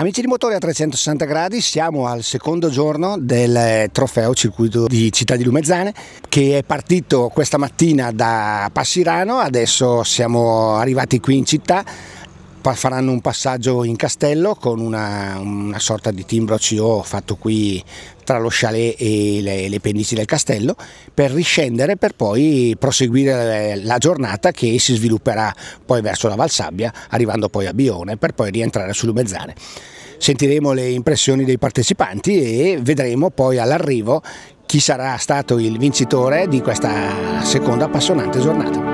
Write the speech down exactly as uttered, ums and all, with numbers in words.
Amici di Motori a trecentosessanta gradi, siamo al secondo giorno del trofeo circuito di Città di Lumezzane che è partito questa mattina da Passirano. Adesso siamo arrivati qui in città, faranno un passaggio in castello con una, una sorta di timbro C O fatto qui tra lo chalet e le, le pendici del castello, per riscendere per poi proseguire la giornata che si svilupperà poi verso la Valsabbia, arrivando poi a Bione per poi rientrare su Lumezzane. Sentiremo le impressioni dei partecipanti e vedremo poi all'arrivo chi sarà stato il vincitore di questa seconda appassionante giornata.